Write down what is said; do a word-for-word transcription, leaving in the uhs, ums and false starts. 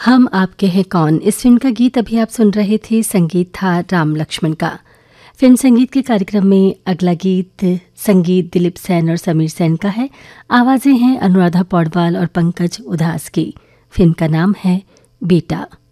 हम आपके हैं कौन। इस फिल्म का गीत अभी आप सुन रहे थे, संगीत था राम लक्ष्मण का। फिल्म संगीत के कार्यक्रम में अगला गीत संगीत दिलीप सेन और समीर सेन का है। आवाज़ें हैं अनुराधा पौडवाल और पंकज उधास की। फिल्म का नाम है बेटा।